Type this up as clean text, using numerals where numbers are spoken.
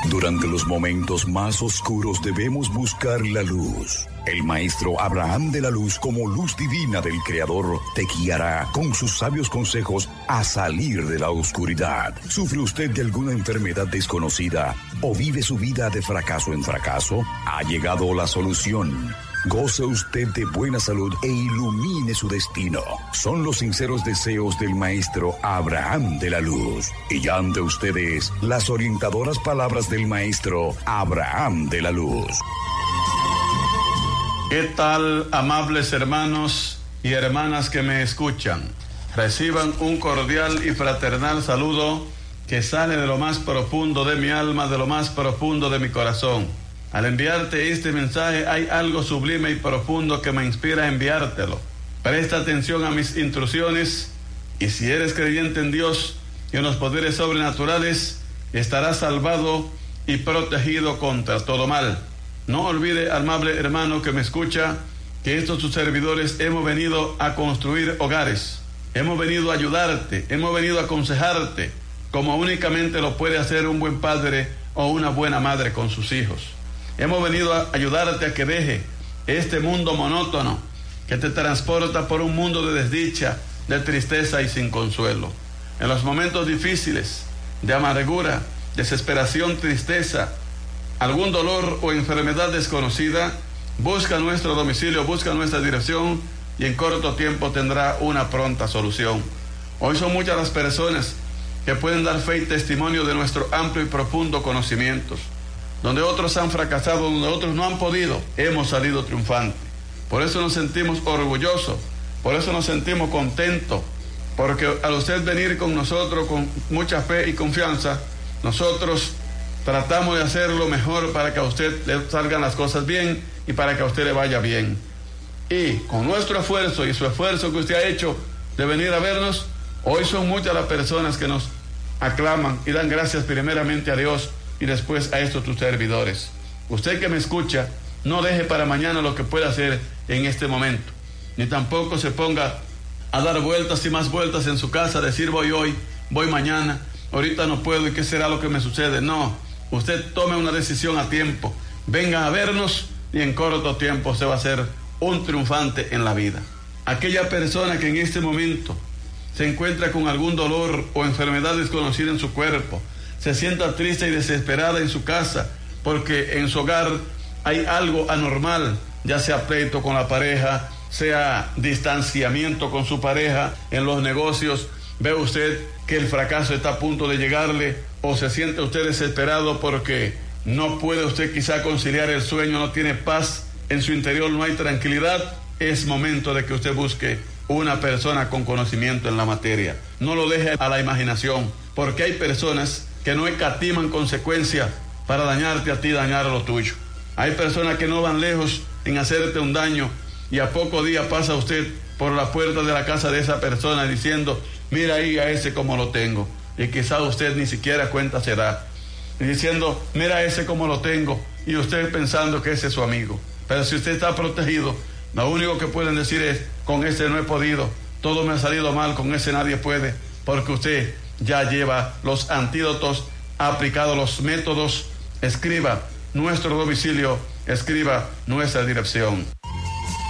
Durante los momentos más oscuros debemos buscar la luz. El maestro Abraham de la Luz, como luz divina del Creador, te guiará con sus sabios consejos a salir de la oscuridad. ¿Sufre usted de alguna enfermedad desconocida o vive su vida de fracaso en fracaso? Ha llegado la solución. Goce usted de buena salud e ilumine su destino. Son los sinceros deseos del maestro Abraham de la Luz. Y ya ante ustedes, las orientadoras palabras del maestro Abraham de la Luz. ¿Qué tal, amables hermanos y hermanas que me escuchan? Reciban un cordial y fraternal saludo que sale de lo más profundo de mi alma, de lo más profundo de mi corazón. Al enviarte este mensaje hay algo sublime y profundo que me inspira a enviártelo. Presta atención a mis instrucciones y si eres creyente en Dios y en los poderes sobrenaturales, estarás salvado y protegido contra todo mal. No olvide, amable hermano que me escucha, que estos sus servidores hemos venido a construir hogares. Hemos venido a ayudarte, hemos venido a aconsejarte, como únicamente lo puede hacer un buen padre o una buena madre con sus hijos. Hemos venido a ayudarte a que deje este mundo monótono que te transporta por un mundo de desdicha, de tristeza y sin consuelo. En los momentos difíciles, de amargura, desesperación, tristeza, algún dolor o enfermedad desconocida, busca nuestro domicilio, busca nuestra dirección y en corto tiempo tendrá una pronta solución. Hoy son muchas las personas que pueden dar fe y testimonio de nuestro amplio y profundo conocimientos. Donde otros han fracasado, donde otros no han podido, hemos salido triunfantes. Por eso nos sentimos orgullosos, por eso nos sentimos contentos, porque al usted venir con nosotros con mucha fe y confianza, nosotros tratamos de hacer lo mejor para que a usted le salgan las cosas bien y para que a usted le vaya bien. Y con nuestro esfuerzo y su esfuerzo que usted ha hecho de venir a vernos, hoy son muchas las personas que nos aclaman y dan gracias primeramente a Dios y después a estos tus servidores. Usted que me escucha, no deje para mañana lo que puede hacer en este momento, ni tampoco se ponga a dar vueltas y más vueltas en su casa, decir voy hoy, voy mañana, ahorita no puedo y qué será lo que me sucede. No, usted tome una decisión a tiempo, venga a vernos y en corto tiempo se va a hacer un triunfante en la vida. Aquella persona que en este momento se encuentra con algún dolor o enfermedad desconocida en su cuerpo, se sienta triste y desesperada en su casa porque en su hogar hay algo anormal, ya sea pleito con la pareja, sea distanciamiento con su pareja, en los negocios, ve usted que el fracaso está a punto de llegarle o se siente usted desesperado porque no puede usted quizá conciliar el sueño, no tiene paz en su interior, no hay tranquilidad, es momento de que usted busque una persona con conocimiento en la materia. No lo deje a la imaginación, porque hay personas que no escatiman consecuencias para dañarte a ti, dañar a lo tuyo. Hay personas que no van lejos en hacerte un daño y a poco día pasa usted por la puerta de la casa de esa persona diciendo, mira ahí a ese como lo tengo, y quizá usted ni siquiera cuenta se da, y diciendo, mira a ese como lo tengo, y usted pensando que ese es su amigo. Pero si usted está protegido, lo único que pueden decir es, con ese no he podido, todo me ha salido mal, con ese nadie puede, porque usted ya lleva los antídotos, ha aplicado los métodos. Escriba nuestro domicilio, escriba nuestra dirección.